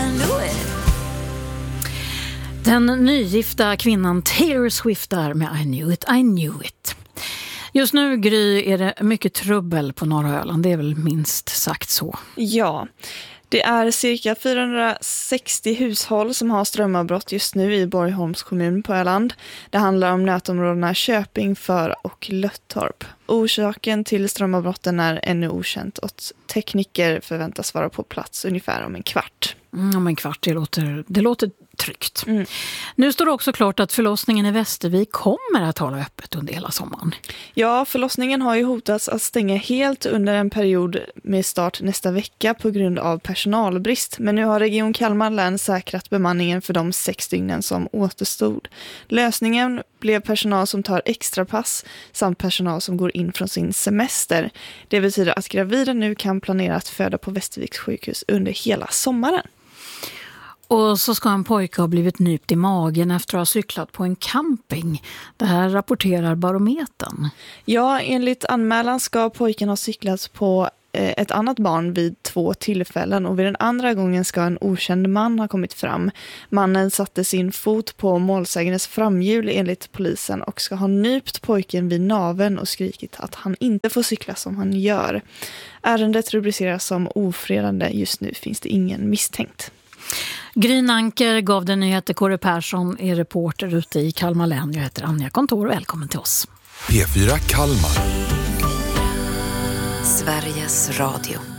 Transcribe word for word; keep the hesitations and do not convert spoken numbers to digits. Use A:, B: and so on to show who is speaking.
A: knew it.
B: Den nygifta kvinnan Taylor Swift där med I knew it, I knew it. Just nu, Gry, är det mycket trubbel på norra Öland. Det är väl minst sagt så.
C: Ja, det är cirka fyrahundrasextio hushåll som har strömavbrott just nu i Borgholms kommun på Öland. Det handlar om nätområdena Köping, För och Löttorp. Orsaken till strömavbrotten är ännu okänt och tekniker förväntas vara på plats ungefär om en kvart.
B: Mm, om en kvart, det låter, det låter tryggt.
C: Mm.
B: Nu står det också klart att förlossningen i Västervik kommer att hålla öppet under hela sommaren.
C: Ja, förlossningen har ju hotats att stänga helt under en period med start nästa vecka på grund av personalbrist. Men nu har Region Kalmar län säkrat bemanningen för de sex dygnen som återstod. Lösningen blev personal som tar extra pass samt personal som går in från sin semester. Det betyder att gravida nu kan planera att föda på Västerviks sjukhus under hela sommaren.
B: Och så ska en pojke ha blivit nypt i magen efter att ha cyklat på en camping. Det här rapporterar Barometern.
C: Ja, enligt anmälan ska pojken ha cyklat på ett annat barn vid två tillfällen och vid den andra gången ska en okänd man ha kommit fram. Mannen satte sin fot på målsägandes framhjul enligt polisen och ska ha nypt pojken vid naveln och skrikit att han inte får cykla som han gör. Ärendet rubriceras som ofredande. Just nu finns det ingen misstänkt.
B: Green Anker gav den nyheter. Kåre Persson är reporter ute i Kalmar län. Jag heter Anja Kontor. Välkommen till oss.
D: P fyra Kalmar.
A: Sveriges Radio.